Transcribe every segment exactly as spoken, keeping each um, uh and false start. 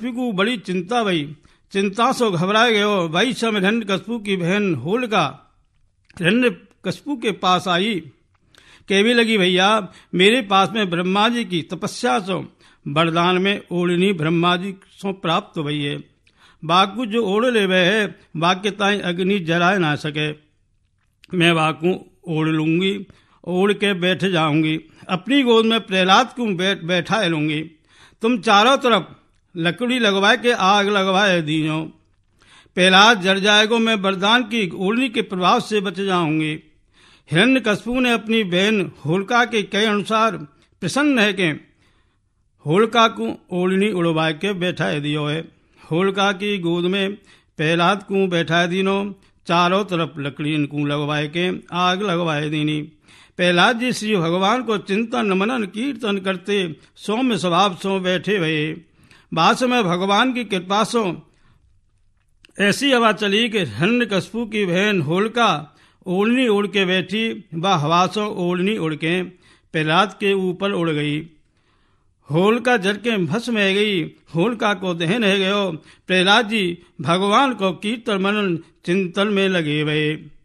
हिरण्यकशिपु को बड़ी चिंता भई। चिंता से घबराए गयो। वही समय हिरण्यकशिपु की बहन होलिका हिरण्यकशिपु के पास आई, कहने लगी, भैया मेरे पास में ब्रह्मा जी की तपस्या से वरदान में ओढ़नी ब्रह्मा जी से प्राप्त हुई है। बाकू जो ओढ़ ले वह है, वाक्य ताई अग्नि जलाए ना सके। मैं वाकू ओढ़ लूंगी, ओढ़ के बैठ जाऊंगी, अपनी गोद में प्रहलाद को बैठ बैठा लूंगी। तुम चारों तरफ लकड़ी लगवाए के आग लगवाए दीनो, प्रहलाद जल जाएगो, मैं वरदान की ओढ़नी के प्रभाव से बच जाऊंगी। हिरण्यकशिपु ने अपनी बहन होलिका के कहे अनुसार प्रसन्न है कि होलिका को ओढ़नी उड़वा के बैठा दियो है। होलिका की गोद में प्रहलाद को बैठा दीनो, चारों तरफ लकड़ी को लगवाए के आग लगवाए दीनी। प्रहलाद जी श्री भगवान को चिंतन मनन कीर्तन करते सौम्य स्वभाव सो बैठे हुए। बाद में भगवान की कृपा से ऐसी हवा चली कि हिरण्यकशिपु की बहन होलिका ओढ़नी उड़ के बैठी, वह हवा से ओढ़नी उड़ के प्रहलाद के ऊपर उड़ गई। होलिका जल के भस्म है गई, होलिका को दहन है गयो। प्रहलाद जी भगवान को कीर्तन मनन चिंतन में लगे हुए।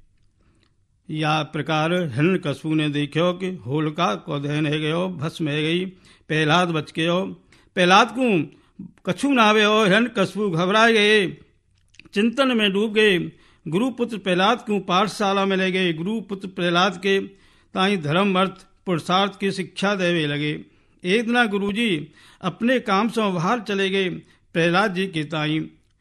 या प्रकार हिरण्यकशिपु ने देखो कि होलिका को दहन है गयो, भस्म है गई, प्रहलाद बच गयो। प्रहलाद को कछु नावे हो। हिरण्यकशिपु घबराए गए, चिंतन में डूब गए। गुरुपुत्र प्रहलाद को पाठशाला में ले गए। गुरुपुत्र प्रहलाद के ताई धर्म अर्थ पुरुषार्थ की शिक्षा देवे लगे। एक दिन गुरुजी अपने काम से बाहर चले गए। प्रहलाद जी के ताई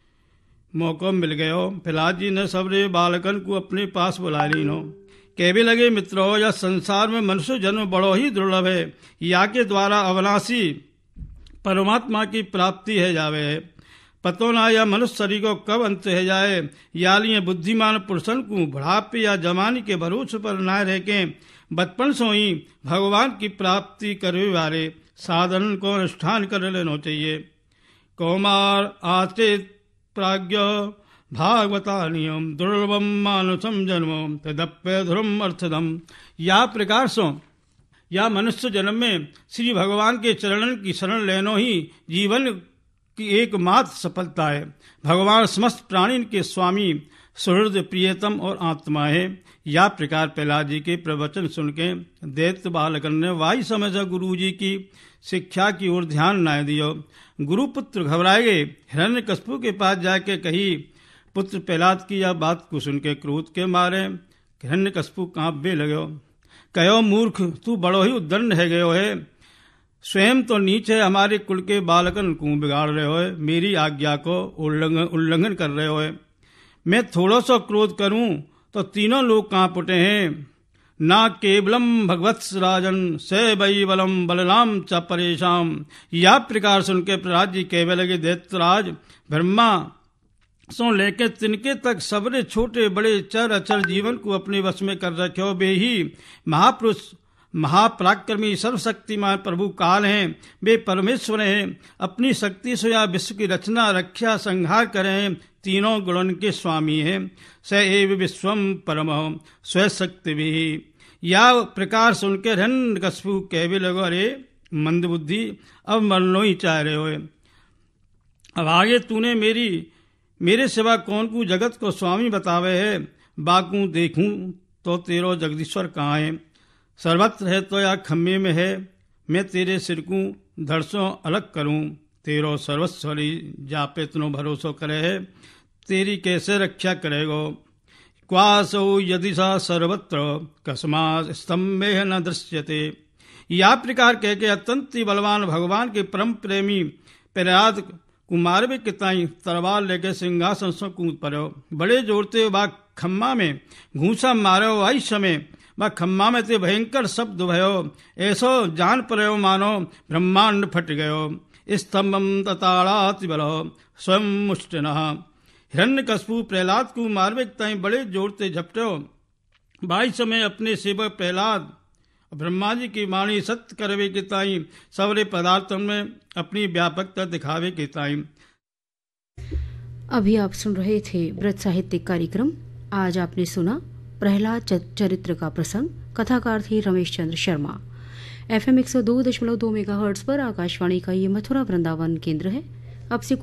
मौका मिल गयो। प्रहलाद जी ने सबरे बालकन को अपने पास बुला लीनो। कहने लगे, मित्रों यह संसार में मनुष्य जन्म बड़ो ही दुर्लभ है। या के द्वारा अविनाशी परमात्मा की प्राप्ति है जावे है। पतो ना या मनुष्य शरीर को कब अंत है जाए। या लिए बुद्धिमान पुरुषन को बुढ़ापे या जवानी के भरोसे पर न रह के बचपन से ही भगवान की प्राप्ति करने वाले साधन को अनुष्ठान कर लेना चाहिए। कौमार आश्रित प्राज्ञ भागवता नियम दुर्लभम मानुषम जन्म तदप्य ध्रुम अर्थदम। या प्रकार से या मनुष्य जन्म में श्री भगवान के चरणन की शरण लेनो ही जीवन की एकमात्र सफलता है। भगवान समस्त प्राणी के स्वामी सुहृद प्रियतम और आत्मा है। या प्रकार प्रहलाद जी के प्रवचन सुन के दैत्य बालकन ने वाही समय से गुरु जी की शिक्षा की ओर ध्यान न दियो। गुरुपुत्र घबराए गए। हिरण्यकशिपु के पास जाके कही। पुत्र प्रहलाद की यह बात को सुन के क्रोध के मारे हिरण्यकशिपु कांपने लगो। कहो, मूर्ख तू बड़ो ही उद्दंड है गयो है। स्वयं तो नीचे हमारे कुल के बालकन को बिगाड़ रहे हो, मेरी आज्ञा को उल्लंघन उल्लंघन कर रहे हो। मैं थोड़ा सा क्रोध करूं तो तीनों लोग कांप उठे हैं। ना केवलम भगवत्स राजन से वही बलम बलराम च परेशान। या प्रकार सुन के प्रहलाद जी कहने लगे, दैत्यराज ब्रह्मा सो लेके तिनके तक सबरे छोटे बड़े चर अचर जीवन को अपने वश में कर रखे हो। वे ही महापुरुष महापराक्रमी सर्वशक्तिमान प्रभु काल हैं। वे परमेश्वर हैं। अपनी शक्ति से या विश्व की रचना रक्षा संहार करें। तीनों गुणन के स्वामी हैं। स एव विश्वम परम स्वशक्ति भी। या प्रकार सुनकर हिरण्यकशिपु कहने लगो, अरे मंद बुद्धि अब मरनो ही चाह रहे हो। अब आगे तूने मेरी मेरे सिवा कौन को जगत को स्वामी बतावे है। बाकू देखूं तो तेरो जगदीश्वर कहाँ है। सर्वत्र है तो या खम्मे में है। मैं तेरे सिर को धड़सों अलग करूं। तेरो सर्वस्वरी जापे तनो भरोसो करे है। तेरी कैसे रक्षा करेगो। क्वासो यदि सा सर्वत्र कस्मा स्तंभे न दृश्यते। या प्रकार कह के अत्यंत बलवान भगवान के परम प्रेमी प्रहलाद कुमार में किताई तलवार लेके सिंहासन से कूद पड़ो। बड़े जोरते बा खम्मा में घूसा मारो। आई समय बा खम्मा में ते भयंकर शब्द भयो। ऐसो जान पड़ो मानो ब्रह्मांड फट गयो। स्तंभम तताड़ाति बलो स्वयं मुष्टिन। हिरण्यकशिपु प्रहलाद को मारवे ताई बड़े जोरते झपटो। बाई समय अपने सेवक प्रहलाद ब्रह्मा जी की वाणी सत्य करवे के ताई सवरे पदार्थों में अपनी व्यापकता दिखावे के ताई। अभी आप सुन रहे थे व्रत साहित्यिक कार्यक्रम। आज आपने सुना प्रहलाद चरित्र का प्रसंग। कथाकार थे रमेश चंद्र शर्मा। एफ एम एक सौ दो दशमलव दो मेगा हर्ट्ज पर आकाशवाणी का ये मथुरा वृंदावन केंद्र है। अब से